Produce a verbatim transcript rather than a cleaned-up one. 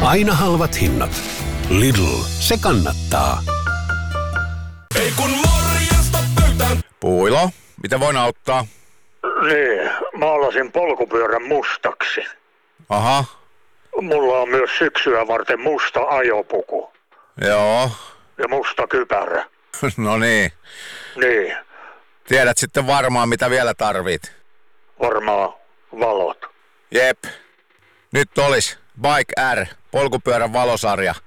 Aina halvat hinnat. Lidl, se kannattaa. Ei kun morjesta pöytään. Puilo, mitä voin auttaa? Niin, maalasin polkupyörän mustaksi. Aha, Mulla on myös syksyä varten musta ajopuku joo. ja musta kypärä. No niin. Niin, Tiedät sitten varmaan, mitä vielä tarvit. varmaan valot. Jep. Nyt olis Bike R, polkupyörän valosarja.